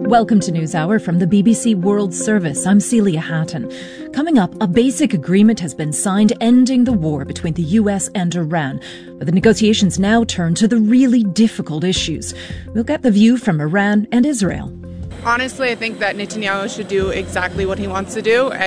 Welcome to NewsHour from the BBC World Service. I'm Celia Hatton. Coming up, a basic agreement has been signed ending the war between the US and Iran. But the negotiations now turn to the really difficult issues. We'll get the view from Iran and Israel. Honestly, I think that Netanyahu should do exactly what he wants to do